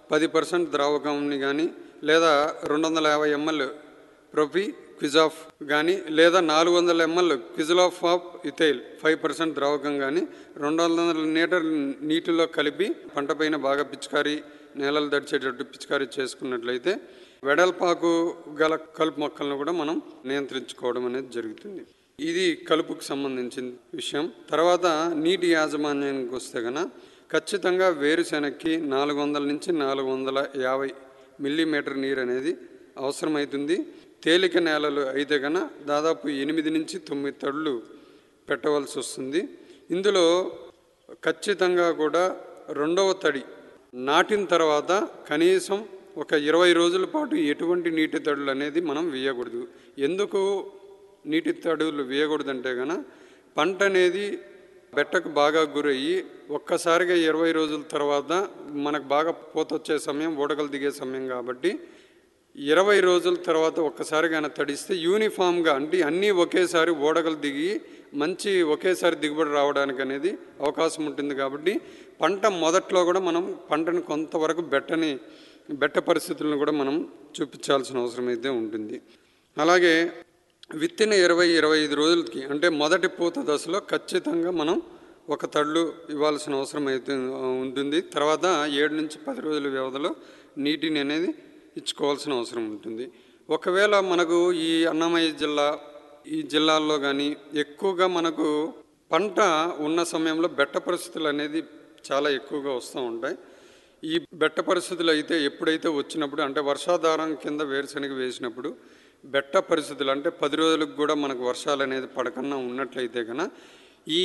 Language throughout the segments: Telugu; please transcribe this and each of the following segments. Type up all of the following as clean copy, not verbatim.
10% ద్రావకంని కానీ లేదా 250 ml ప్రొపి క్విజాఫ్ కానీ లేదా 400 ml క్విజలాఫ్ ఆఫ్ ఇథైల్ 5% ద్రావకం కానీ 200 లీటర్ నీటిలో కలిపి పంట పైన బాగా పిచికారీ నేలలు తడిచేటట్టు పిచికారీ చేసుకున్నట్లయితే వెడల్పాకు గల కలుపు మొక్కలను కూడా మనం నియంత్రించుకోవడం అనేది జరుగుతుంది. ఇది కలుపుకు సంబంధించిన విషయం. తర్వాత నీటి యాజమాన్యానికి వస్తే కనుక ఖచ్చితంగా వేరుశెనగకి 400 నుంచి 450 మిల్లీమీటర్ నీరు అనేది అవసరమవుతుంది. తేలిక నేలలు అయితే కనుక దాదాపు 8 నుంచి 9 తడులు పెట్టవలసి వస్తుంది. ఇందులో ఖచ్చితంగా కూడా రెండవ తడి నాటిన తర్వాత కనీసం ఒక 20 రోజుల పాటు ఎటువంటి నీటి తడులు అనేది మనం వేయకూడదు. ఎందుకు నీటి తడులు వేయకూడదంటే కనుక పంట అనేది బెట్టకు బాగా గురయ్యి ఒక్కసారిగా 20 రోజుల తర్వాత మనకు బాగా పూత వచ్చే సమయం, ఊడగలు దిగే సమయం కాబట్టి 20 రోజుల తర్వాత ఒక్కసారిగా తడిస్తే యూనిఫామ్గా అంటే అన్నీ ఒకేసారి ఊడగలు దిగి మంచి ఒకేసారి దిగుబడి రావడానికి అనేది అవకాశం ఉంటుంది. కాబట్టి పంట మొదట్లో కూడా మనం పంటను కొంతవరకు బెట్ట పరిస్థితులను కూడా మనం చూపించాల్సిన అవసరం అయితే ఉంటుంది. అలాగే విత్తిన 20-25 రోజులకి అంటే మొదటి పూత దశలో ఖచ్చితంగా మనం ఒక తళ్ళు ఇవ్వాల్సిన అవసరం అయితే ఉంటుంది. తర్వాత 7 నుంచి 10 రోజుల వ్యవధిలో నీటిని అనేది ఇచ్చుకోవాల్సిన అవసరం ఉంటుంది. ఒకవేళ మనకు ఈ అన్నమయ్య ఈ జిల్లాల్లో కానీ ఎక్కువగా మనకు పంట ఉన్న సమయంలో బెట్ట పరిస్థితులు అనేది చాలా ఎక్కువగా వస్తూ ఉంటాయి. ఈ బెట్ట పరిస్థితులు అయితే ఎప్పుడైతే వచ్చినప్పుడు అంటే వర్షాధారం కింద వేరుశనగ వేసినప్పుడు బెట్ట పరిస్థితులు అంటే 10 రోజులకు కూడా మనకు వర్షాలు అనేది పడకన్నా ఉన్నట్లయితే కనుక ఈ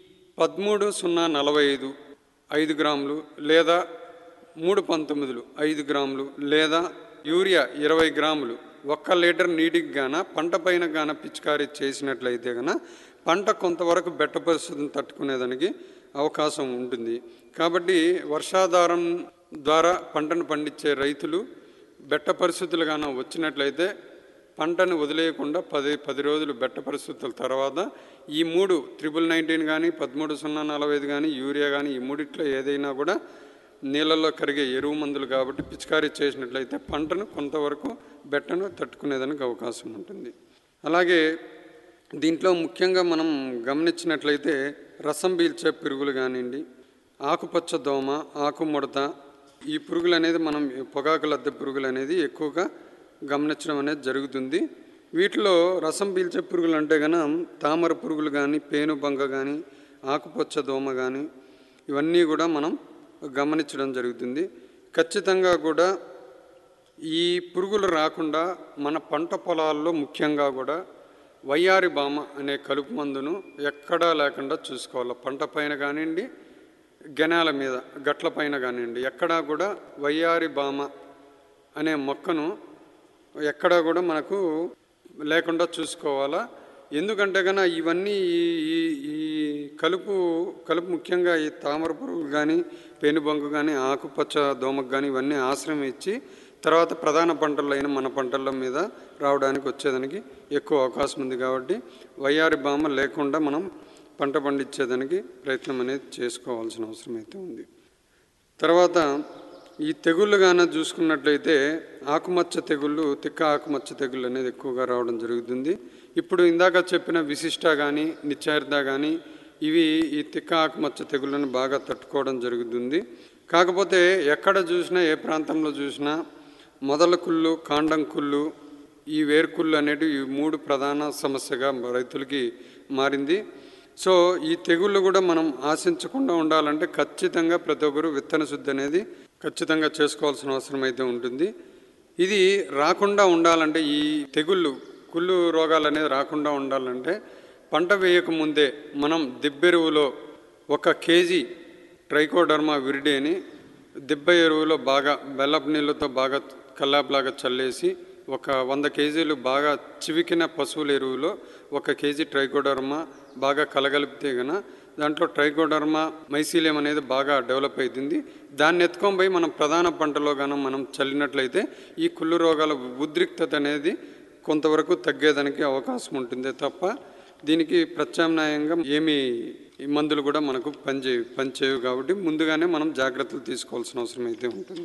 13-0-45 5 గ్రాములు లేదా 3-19 5 గ్రాములు లేదా యూరియా 20 గ్రాములు 1 లీటర్ నీటికి గాన పంట పైన గాన పిచికారీ చేసినట్లయితే కనుక పంట కొంతవరకు బెట్ట పరిస్థితిని తట్టుకునేదానికి అవకాశం ఉంటుంది. కాబట్టి వర్షాధారం ద్వారా పంటను పండించే రైతులు బెట్ట పరిస్థితులు గాన వచ్చినట్లయితే పంటను వదిలేయకుండా 10 రోజులు బెట్ట పరిస్థితుల తర్వాత ఈ 3 కానీ 13-0-45 కానీ యూరియా కానీ ఈ మూడిట్లో ఏదైనా కూడా నీళ్ళల్లో కరిగే ఎరువు మందులు కాబట్టి పిచికారీ చేసినట్లయితే పంటను కొంతవరకు బెట్టను తట్టుకునేదానికి అవకాశం ఉంటుంది. అలాగే దీంట్లో ముఖ్యంగా మనం గమనించినట్లయితే రసం పీల్చే పురుగులు కానివ్వండి, ఆకుపచ్చ దోమ, ఆకుముడత ఈ పురుగులు అనేది మనం పొగాకు లద్దె పురుగులు అనేది ఎక్కువగా గమనించడం అనేది జరుగుతుంది. వీటిలో రసం పీల్చే పురుగులు అంటే కనుక తామర పురుగులు కానీ, పేనుబంక కానీ, ఆకుపచ్చ దోమ కానీ ఇవన్నీ కూడా మనం గమనించడం జరుగుతుంది. ఖచ్చితంగా కూడా ఈ పురుగులు రాకుండా మన పంట పొలాల్లో ముఖ్యంగా కూడా వయ్యారి బామ అనే కలుపు మందును ఎక్కడా లేకుండా చూసుకోవాలి. పంట పైన కానివ్వండి, గెనాల మీద గట్ల పైన కానివ్వండి, ఎక్కడా కూడా వయ్యారి బామ అనే మొక్కను ఎక్కడా కూడా మనకు లేకుండా చూసుకోవాలా. ఎందుకంటే కనుక ఇవన్నీ ఈ కలుపు ముఖ్యంగా ఈ తామర పురుగులు కానీ, పేనుబంకు కానీ, ఆకుపచ్చ దోమకు కానీ ఇవన్నీ ఆశ్రయం ఇచ్చి తర్వాత ప్రధాన పంటల్లో అయిన మన పంటల మీద రావడానికి వచ్చేదానికి ఎక్కువ అవకాశం ఉంది. కాబట్టి వయ్యారి బామ లేకుండా మనం పంట పండించేదానికి ప్రయత్నం అనేది చేసుకోవాల్సిన అవసరం అయితే ఉంది. తర్వాత ఈ తెగుళ్ళు కానీ చూసుకున్నట్లయితే ఆకుమచ్చ తెగుళ్ళు, తిక్క ఆకుమచ్చ తెగుళ్ళు అనేది ఎక్కువగా రావడం జరుగుతుంది. ఇప్పుడు ఇందాక చెప్పిన విశిష్ట కానీ, నిత్యార్థ కానీ ఇవి ఈ తిక్క ఆకుమచ్చ తెగుళ్ళను బాగా తట్టుకోవడం జరుగుతుంది. కాకపోతే ఎక్కడ చూసినా ఏ ప్రాంతంలో చూసినా మొదల కుళ్ళు, కాండం కుళ్ళు, ఈ వేరుకుళ్ళు అనేటివి ఈ 3 ప్రధాన సమస్యగా రైతులకి మారింది. సో ఈ తెగుళ్ళు కూడా మనం ఆశించకుండా ఉండాలంటే ఖచ్చితంగా ప్రతి ఒక్కరు విత్తన శుద్ధి అనేది ఖచ్చితంగా చేసుకోవాల్సిన అవసరం అయితే ఉంటుంది. ఇది రాకుండా ఉండాలంటే ఈ కుళ్ళు రోగాలు అనేది రాకుండా ఉండాలంటే పంట వేయక ముందే మనం దిబ్బెరువులో 1 కేజీ ట్రైకోడర్మా విరిడేని దిబ్బ ఎరువులో బాగా బెల్లపు నీళ్ళతో బాగా కల్లాపులాగా చల్లేసి 100 కేజీలు బాగా చివికిన పశువుల ఎరువులో 1 కేజీ ట్రైకోడర్మా బాగా కలగలిపితే గన దాంట్లో ట్రైకోడర్మా మైసీలియం అనేది బాగా డెవలప్ అవుతుంది. దాన్ని ఎత్తుకొని పోయి మనం ప్రధాన పంటలో గానం మనం చల్లినట్లయితే ఈ కుళ్ళు రోగాల ఉద్రిక్తత అనేది కొంతవరకు తగ్గేదానికి అవకాశం ఉంటుంది తప్ప దీనికి ప్రత్యామ్నాయంగా ఏమీ మందులు కూడా మనకు పనిచేయవు. కాబట్టి ముందుగానే మనం జాగ్రత్తలు తీసుకోవాల్సిన అవసరం అయితే ఉంటుంది.